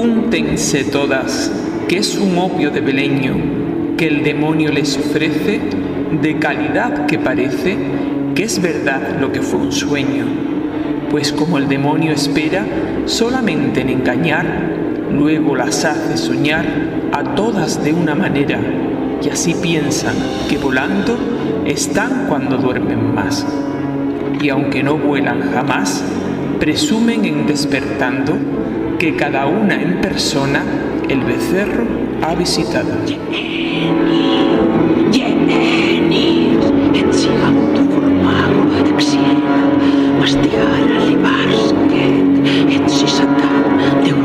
Júntense todas, que es un opio de beleño, que el demonio les ofrece, de calidad que parece, que es verdad lo que fue un sueño. Pues como el demonio espera solamente en engañar, luego las hace soñar a todas de una manera, y así piensan que volando están cuando duermen más. Y aunque no vuelan jamás, presumen en despertando que cada una en persona el becerro ha visitado. Mastigar, alivar, et si satan.